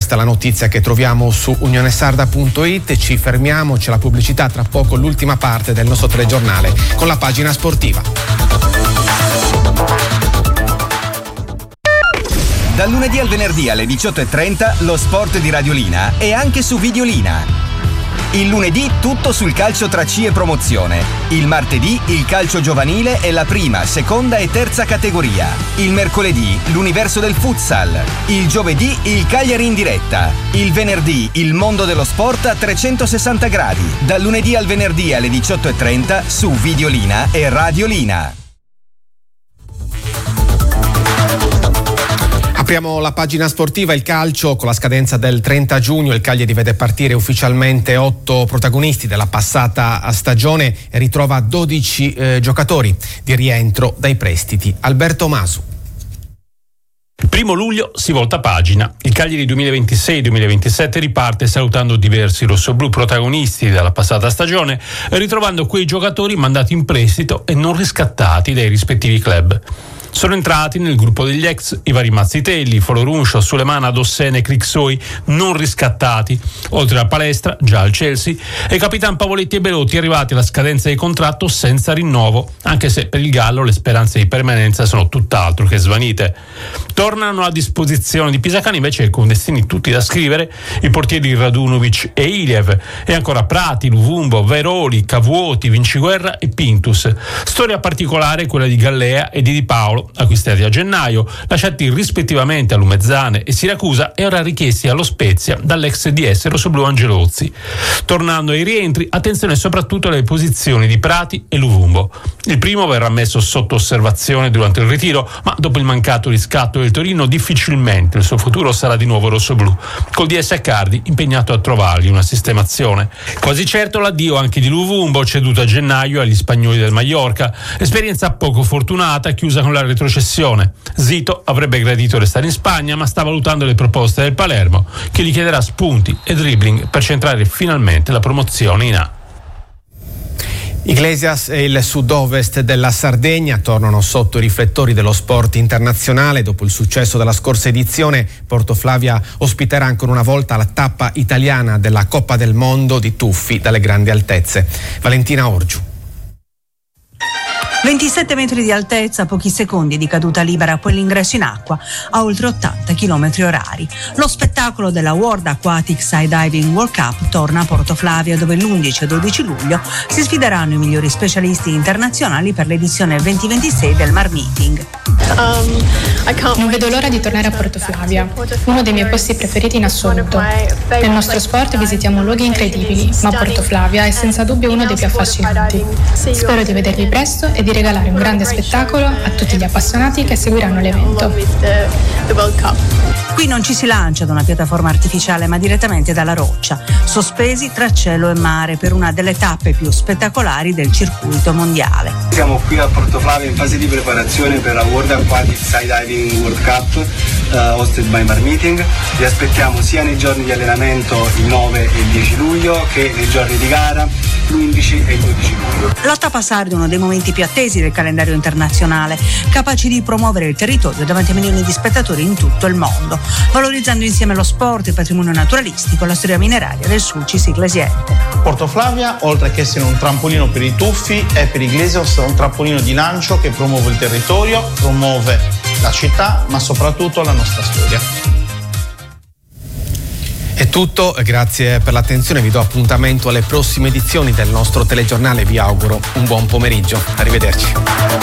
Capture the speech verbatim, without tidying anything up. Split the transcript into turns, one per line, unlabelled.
questa è la notizia che troviamo su unionesarda punto it. Ci fermiamo, c'è la pubblicità, tra poco l'ultima parte del nostro telegiornale con la pagina sportiva.
Dal lunedì al venerdì alle diciotto e trenta lo sport di Radiolina e anche su Videolina. Il lunedì tutto sul calcio tra C e promozione. Il martedì il calcio giovanile e la prima, seconda e terza categoria. Il mercoledì l'universo del futsal. Il giovedì il Cagliari in diretta. Il venerdì il mondo dello sport a trecentosessanta gradi. Dal lunedì al venerdì alle diciotto e trenta su Videolina e Radiolina.
Apriamo la pagina sportiva, il calcio. Con la scadenza del trenta giugno il Cagliari vede partire ufficialmente otto protagonisti della passata stagione e ritrova dodici eh, giocatori di rientro dai prestiti. Alberto Masu.
Primo luglio si volta pagina. Il Cagliari duemilaventisei duemilaventisette riparte salutando diversi rossoblù protagonisti della passata stagione e ritrovando quei giocatori mandati in prestito e non riscattati dai rispettivi club. Sono entrati nel gruppo degli ex i vari Mazzitelli, Foloruncio, Sulemana, Dossene e Crixoi non riscattati, oltre alla palestra, già al Chelsea, e Capitan Pavoletti e Belotti arrivati alla scadenza di contratto senza rinnovo, anche se per il Gallo le speranze di permanenza sono tutt'altro che svanite. Tornano a disposizione di Pisacani invece con destini tutti da scrivere i portieri Radunovic e Iliev, e ancora Prati, Luvumbo, Veroli, Cavuoti, Vinciguerra e Pintus. Storia particolare quella di Gallea e di Di Paolo, acquistati a gennaio, lasciati rispettivamente a Lumezzane e Siracusa e ora richiesti allo Spezia dall'ex D S rossoblù Angelozzi. Tornando ai rientri, attenzione soprattutto alle posizioni di Prati e Luvumbo. Il primo verrà messo sotto osservazione durante il ritiro, ma dopo il mancato riscatto del Torino difficilmente il suo futuro sarà di nuovo rossoblù, col D S Accardi impegnato a trovargli una sistemazione. Quasi certo l'addio anche di Luvumbo, ceduto a gennaio agli spagnoli del Mallorca, esperienza poco fortunata chiusa con la retrocessione. Zito avrebbe gradito restare in Spagna, ma sta valutando le proposte del Palermo, che gli chiederà spunti e dribbling per centrare finalmente la promozione in A.
Iglesias e il sud-ovest della Sardegna tornano sotto i riflettori dello sport internazionale. Dopo il successo della scorsa edizione, Portoflavia ospiterà ancora una volta la tappa italiana della Coppa del Mondo di tuffi dalle grandi altezze. Valentina Orgiu.
ventisette metri di altezza, pochi secondi di caduta libera, poi l'ingresso in acqua a oltre ottanta chilometri orari. Lo spettacolo della World Aquatic Skydiving World Cup torna a Portoflavia, dove l'undici e dodici luglio si sfideranno i migliori specialisti internazionali per l'edizione duemilaventisei del Mar Meeting.
Non vedo l'ora di tornare a Portoflavia, uno dei miei posti preferiti in assoluto. Nel nostro sport visitiamo luoghi incredibili, ma Portoflavia è senza dubbio uno dei più affascinanti. Spero di vedervi presto e di regalare un grande spettacolo a tutti gli appassionati che seguiranno l'evento.
Qui non ci si lancia da una piattaforma artificiale, ma direttamente dalla roccia, sospesi tra cielo e mare per una delle tappe più spettacolari del circuito mondiale.
Siamo qui a Portoflavia in fase di preparazione per la World Aquatic Skydiving World Cup uh, hosted by Mar Meeting. Vi aspettiamo sia nei giorni di allenamento il nove e il dieci luglio che nei giorni di gara l'undici e il dodici luglio.
La tappa sarda è uno dei momenti più attesi del calendario internazionale, capaci di promuovere il territorio davanti a milioni di spettatori in tutto il mondo, valorizzando insieme lo sport, il patrimonio naturalistico e la storia mineraria del Sulcis Iglesiente.
Portoflavia, oltre che essere un trampolino per i tuffi, è per Iglesias un trampolino di lancio che promuove il territorio, promuove la città, ma soprattutto la nostra storia.
È tutto, grazie per l'attenzione, vi do appuntamento alle prossime edizioni del nostro telegiornale, vi auguro un buon pomeriggio, arrivederci.